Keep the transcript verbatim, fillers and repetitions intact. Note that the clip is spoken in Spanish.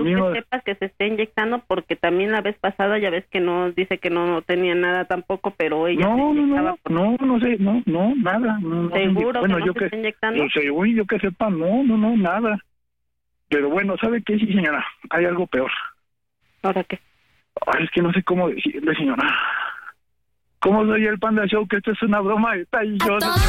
Amigo, que sepas que se esté inyectando, porque también la vez pasada ya ves que no, dice que no tenía nada tampoco, pero ella no, se no, inyectaba. no, no, no sé, no, no, nada. No, no, ¿Seguro bueno, que no yo se que, está inyectando? yo, según yo que sepa, no, no, no, nada. Pero bueno, ¿sabe qué, sí, señora? Hay algo peor. ¿Ahora qué? Ay, es que no sé cómo decirle, señora. ¿Cómo soy el Panda Show? Que esto es una broma. Está ahí yo, señora.